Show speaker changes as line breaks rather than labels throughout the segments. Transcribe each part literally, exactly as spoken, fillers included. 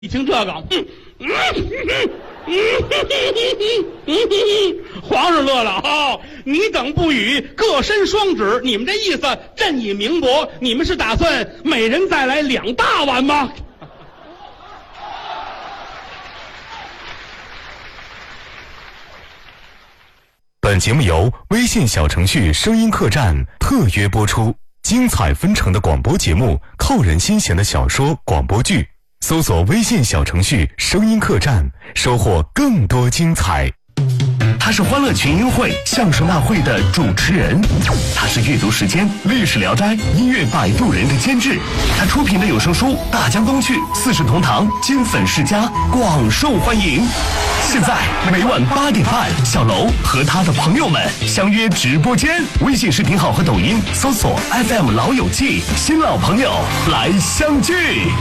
一听这个，嗯嗯嗯嗯、皇上乐了哦，你等不语，各伸双指，你们这意思朕已明白，你们是打算每人再来两大碗吗？
本节目由微信小程序声音客栈特约播出，精彩纷呈的广播节目，扣人心弦的小说广播剧，搜索微信小程序声音客栈，收获更多精彩。
他是欢乐群英会相声大会的主持人，他是阅读时间历史聊斋音乐摆渡人的监制，他出品的有声书《大江东去》四世同堂金粉世家广受欢迎。现在每晚八点半，小楼和他的朋友们相约直播间，微信视频号和抖音搜索 F M 老友记，新老朋友来相聚。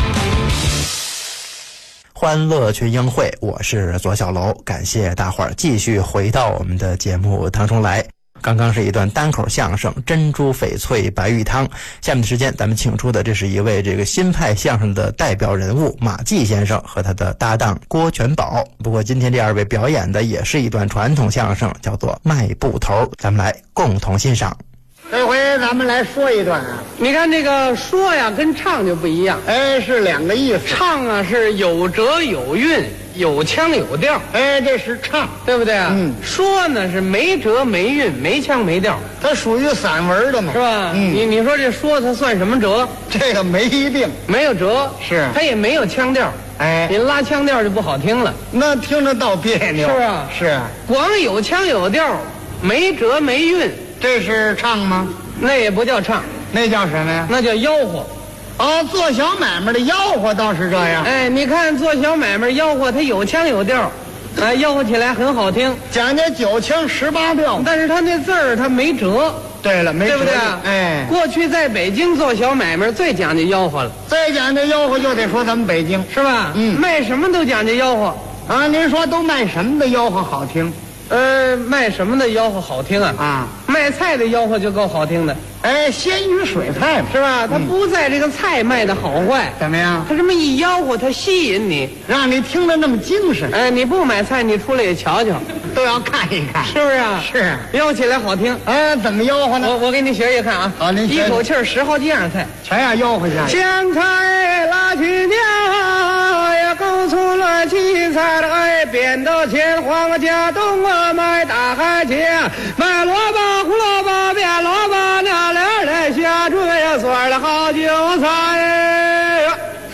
欢乐群英会，我是左小楼，感谢大伙儿继续回到我们的节目当中来。刚刚是一段单口相声珍珠翡翠白玉汤，下面的时间咱们请出的这是一位这个新派相声的代表人物马季先生和他的搭档郭全宝。不过今天这二位表演的也是一段传统相声，叫做卖布头，咱们来共同欣赏。
这回咱们来说一段啊，
你看这个说呀跟唱就不一样，
哎，是两个意思。
唱啊是有辙有韵，有腔有调，
哎，这是唱，
对不对啊？
嗯。
说呢是没辙没韵，没腔没调，
它属于散文的嘛，
是吧？
嗯。
你你说这说它算什么辙？
这个没一定，
没有辙，
是
它也没有腔调，
哎，
你拉腔调就不好听了，
那听着倒别扭，
是啊，
是。
光有腔有调，没辙没韵，
这是唱吗？
那也不叫唱，
那叫什么呀？
那叫吆喝。
哦，做小买卖的吆喝倒是这样。
哎，你看做小买卖吆喝，它有腔有调，哎，吆喝起来很好听，
讲究九腔十八调。
但是它那字儿它没辙。
对了，没
对不对？
哎，
过去在北京做小买卖最讲究吆喝了，
再讲究吆喝就得说咱们北京，
是吧？
嗯，
卖什么都讲究吆喝
啊。您说都卖什么的吆喝好听？
呃，卖什么的吆喝好听啊？
啊，
卖菜的吆喝就够好听的。
哎，鲜鱼水菜
是吧？它不在这个菜卖的好坏，
怎么样？
它这么一吆喝，它吸引你，
让你听得那么精神。
哎，你不买菜，你出来也瞧瞧，
都要看一看，
是不是啊？
是，
吆起来好听。
哎，怎么吆喝呢？
我我给你学学看啊。
好，您
一口气儿十好几样菜，
全要吆喝下去。
香菜拉去掉呀，勾出了荠菜了，哎，扁豆切黄加冬啊，买大海茄，买萝卜胡萝卜变萝卜，那俩人下追呀，蒜了好韭菜呀。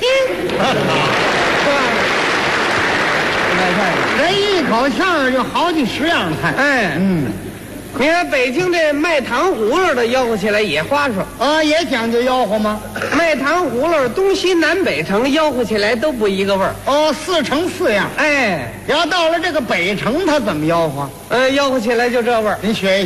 人一口气儿就好几十样菜。
哎，
嗯，
你看北京这卖糖葫芦的吆喝起来也花哨
啊，也讲究吆喝吗？
卖糖葫芦东西南北城吆喝起来都不一个味儿。
哦，四成四样。
哎，
要到了这个北城，它怎么吆喝？
呃，吆喝起来就这味儿。
您学一学。